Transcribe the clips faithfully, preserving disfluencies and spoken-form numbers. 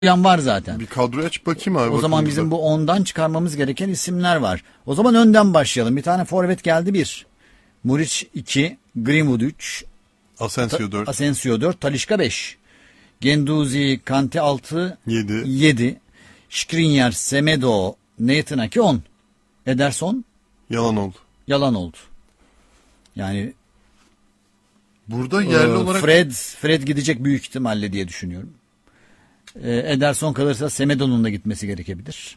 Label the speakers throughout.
Speaker 1: yan var zaten.
Speaker 2: Bir kadroya aç bakayım abi.
Speaker 1: O zaman
Speaker 2: burada.
Speaker 1: bizim bu ondan çıkarmamız gereken isimler var. O zaman önden başlayalım. Bir tane forvet geldi bir. Muriç iki, Greenwood üç,
Speaker 2: Asensio dört.
Speaker 1: Asensio dört, Talisca beş. Genduzi, Kante altı,
Speaker 2: yedi.
Speaker 1: yedi. Skriniar, Semedo, Nathan Ake on. Ederson
Speaker 2: Yalan oldu.
Speaker 1: yalan oldu. Yani
Speaker 2: Burada yerli
Speaker 1: e,
Speaker 2: olarak
Speaker 1: Fred Fred gidecek büyük ihtimalle diye düşünüyorum. E, Ederson kalırsa Semedo'nun da gitmesi gerekebilir.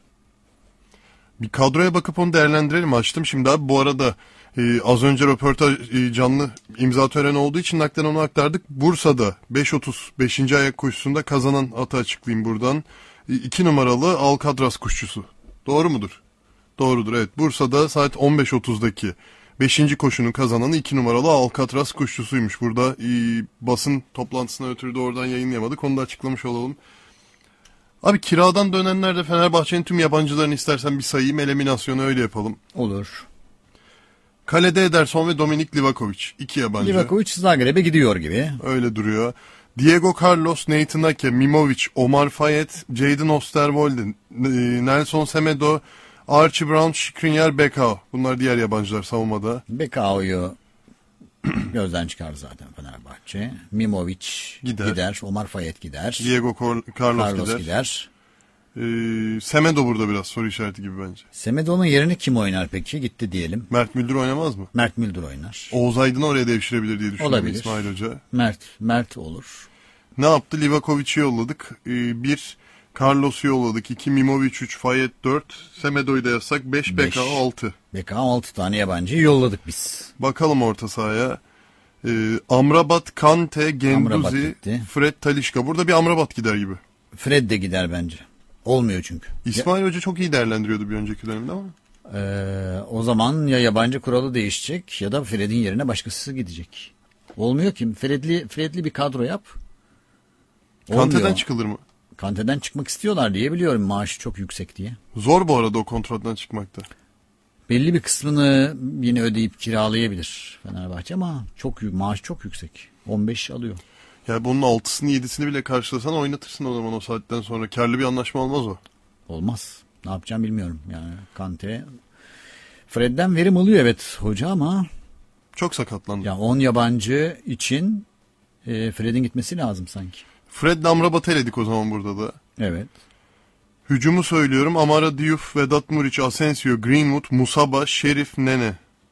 Speaker 2: bir kadroya bakıp onu değerlendirelim. Açtım şimdi abi. Bu arada e, az önce röportaj e, canlı imza töreni olduğu için naklen onu aktardık. Bursa'da beş otuz beşinci ayak koşusunda kazanan atı açıklayayım buradan. iki numaralı Alcatraz kuşçusu. Doğru mudur? Doğrudur, evet. Bursa'da saat on beş otuzdaki beşinci koşunun kazananı iki numaralı Alcatraz kuşçusuymuş. Burada e, basın toplantısına ötürü de oradan yayınlayamadık. Onu da açıklamış olalım. Abi kiradan dönenlerde Fenerbahçe'nin tüm yabancılarını istersen bir sayayım. Eliminasyonu öyle yapalım.
Speaker 1: Olur.
Speaker 2: Kalede Ederson ve Dominik Livakovic. İki yabancı.
Speaker 1: Livakovic Zagreb'e gidiyor gibi.
Speaker 2: Öyle duruyor. Diego Carlos, Nathan Ake, Mimovic, Omar Fayet, Jadon Osterwolde, Nelson Semedo, Archie Brown, Skriniar, Bekao. Bunlar diğer yabancılar savunmada.
Speaker 1: Bekao'yu gözden çıkar zaten Fenerbahçe. Mimovic
Speaker 2: Gider.
Speaker 1: gider. Omar Fayet gider.
Speaker 2: Diego Cor- Carlos,
Speaker 1: Carlos
Speaker 2: gider.
Speaker 1: gider.
Speaker 2: Ee, Semedo burada biraz soru işareti gibi bence.
Speaker 1: Semedo'nun yerini kim oynar peki? Gitti diyelim.
Speaker 2: Mert Müldür oynamaz mı?
Speaker 1: Mert Müldür oynar.
Speaker 2: Oğuz Aydın'ı oraya devşirebilir diye düşünüyorum
Speaker 1: Olabilir.
Speaker 2: İsmail Hoca.
Speaker 1: Mert Mert olur.
Speaker 2: Ne yaptı? Livakovic'i yolladık. Ee, bir Carlos'u yolladık. İki Mimovic, üç Fayet, dört Semedo'yu da yazsak beş,
Speaker 1: Beş.
Speaker 2: Bekao altı.
Speaker 1: Bekao altı tane yabancıyı yolladık biz.
Speaker 2: Bakalım orta sahaya. Ee, Amrabat, Kante,
Speaker 1: Amrabat
Speaker 2: Genduzi,
Speaker 1: gitti.
Speaker 2: Fred, Talisca. Burada bir Amrabat gider gibi.
Speaker 1: Fred de gider bence. Olmuyor çünkü.
Speaker 2: İsmail Hoca çok iyi değerlendiriyordu bir önceki dönemde ama.
Speaker 1: Ee, o zaman ya yabancı kuralı değişecek ya da Fred'in yerine başkası gidecek. Olmuyor ki. Fred'li, Fred'li bir kadro yap. Olmuyor.
Speaker 2: Kante'den çıkılır mı?
Speaker 1: Kante'den çıkmak istiyorlar diye biliyorum. Maaşı çok yüksek diye.
Speaker 2: Zor bu arada o kontrattan çıkmakta.
Speaker 1: Belli bir kısmını yine ödeyip kiralayabilir Fenerbahçe ama çok maaş çok yüksek. on beş alıyor.
Speaker 2: Yani bunun altısını yedisini bile karşılasan oynatırsın o zaman o saatten sonra. Kârlı bir anlaşma olmaz o.
Speaker 1: Olmaz. Ne yapacağım bilmiyorum. Yani Kante Fred'den verim alıyor evet hoca ama
Speaker 2: Çok sakatlandı.
Speaker 1: ya on yabancı için e, Fred'in gitmesi lazım sanki.
Speaker 2: Fred'le Amrabat'ı eledik o zaman burada da.
Speaker 1: Evet.
Speaker 2: Hücumu söylüyorum. Amara Diouf, Vedat Muriç, Asensio, Greenwood, Musaba, Şerif, Nene.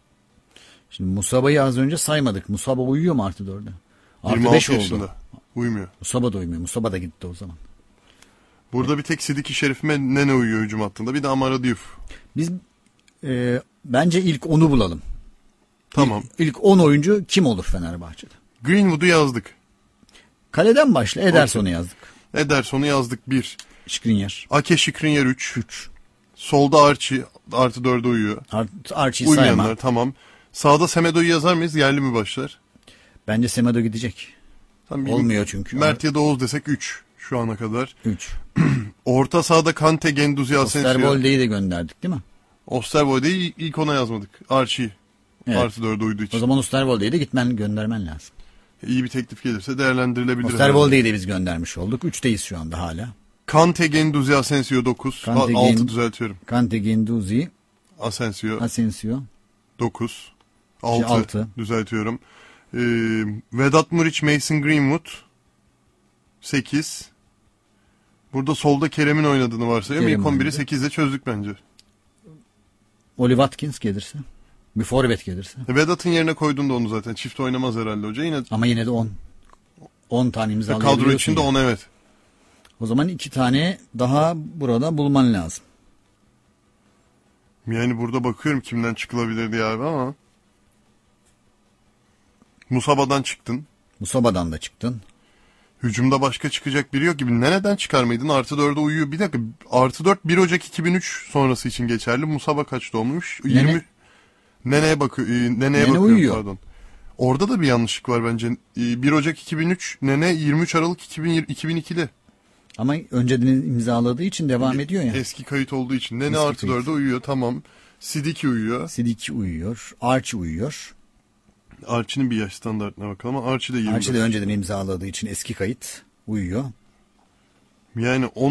Speaker 1: Şimdi Musaba'yı az önce saymadık. Musaba uyuyor mu artı dörde? Artı
Speaker 2: yirmi
Speaker 1: beş
Speaker 2: altı
Speaker 1: oldu.
Speaker 2: yaşında. Uyumuyor.
Speaker 1: Musaba da uyumuyor. Musaba da gitti o zaman.
Speaker 2: Burada bir tek Sidiki Şerif ve Nene uyuyor hücum hattında. Bir de Amara Diouf.
Speaker 1: Biz e, bence ilk onu bulalım.
Speaker 2: Tamam.
Speaker 1: İlk, ilk on oyuncu kim olur Fenerbahçe'de?
Speaker 2: Greenwood'u yazdık.
Speaker 1: Kaleden başla. Ederson'u yazdık.
Speaker 2: Ederson'u yazdık bir.
Speaker 1: Skriniar.
Speaker 2: Ake Skriniar üç.
Speaker 1: üç.
Speaker 2: Solda Archie artı dörde uyuyor.
Speaker 1: Ar Archie'yi
Speaker 2: Uymayanlar
Speaker 1: sayma.
Speaker 2: tamam. Sağda Semedo'yu yazar mıyız? Yerli mi başlar?
Speaker 1: Bence Semedo gidecek.
Speaker 2: Tamam,
Speaker 1: Olmuyor çünkü.
Speaker 2: Mert ya da Oğuz desek üç şu ana kadar.
Speaker 1: üç.
Speaker 2: Orta sahada Kante, Genduzi, Asensio.
Speaker 1: Osterwolde'yi de gönderdik değil mi?
Speaker 2: Osterwolde'yi ilk ona yazmadık. Archie
Speaker 1: Evet.
Speaker 2: artı dörde uyduğu için.
Speaker 1: O zaman Osterwolde'yi de gitmen göndermen lazım.
Speaker 2: İyi bir teklif gelirse değerlendirilebilir.
Speaker 1: Osterwolde'yi de biz göndermiş olduk. üçteyiz şu anda hala.
Speaker 2: Kante, Genduzi, Asensio dokuz.
Speaker 1: Kante,
Speaker 2: altı
Speaker 1: Gen-
Speaker 2: düzeltiyorum.
Speaker 1: Kante, Genduzi,
Speaker 2: Asensio
Speaker 1: Asensio.
Speaker 2: dokuz.
Speaker 1: Şey,
Speaker 2: altı
Speaker 1: altı.
Speaker 2: düzeltiyorum. Ee, Vedat Muriç, Mason Greenwood sekiz. Burada solda Kerem'in oynadığını varsayıyorum.
Speaker 1: Kerem
Speaker 2: İlk on biri
Speaker 1: oynadı.
Speaker 2: sekizle çözdük bence.
Speaker 1: Oli Watkins gelirse. Bir forvet gelirse.
Speaker 2: Vedat'ın yerine koyduğunda onu zaten. Çift oynamaz herhalde hoca. Yine
Speaker 1: Ama yine de on. on tane imza
Speaker 2: kadro içinde on evet.
Speaker 1: O zaman iki tane daha burada bulman lazım.
Speaker 2: Yani burada bakıyorum kimden çıkılabilir diye abi ama. Musaba'dan çıktın.
Speaker 1: Musaba'dan da çıktın.
Speaker 2: Hücumda başka çıkacak biri yok gibi. Nereden çıkar mıydın? Artı dörde uyuyor. Bir dakika. Artı dört bir Ocak iki bin üç sonrası için geçerli. Musaba kaç doğmuş?
Speaker 1: Nene.
Speaker 2: yirmi. Nene'ye bakıyor. E, Nene'ye
Speaker 1: Nene
Speaker 2: bakıyorum
Speaker 1: uyuyor.
Speaker 2: pardon. Orada da bir yanlışlık var bence. E, bir Ocak iki bin üç. Nene yirmi üç Aralık iki bin ikili.
Speaker 1: Ama önceden imzaladığı için devam ediyor ya.
Speaker 2: Eski kayıt olduğu için. Nene
Speaker 1: Eski
Speaker 2: artı
Speaker 1: kayıt.
Speaker 2: dörde uyuyor. Tamam. Sidiki uyuyor.
Speaker 1: Sidiki uyuyor. Archie uyuyor.
Speaker 2: Archie'nin bir yaş standartına bakalım ama Archie de yirmi dört.
Speaker 1: Archie de önceden imzaladığı için eski kayıt uyuyor.
Speaker 2: Yani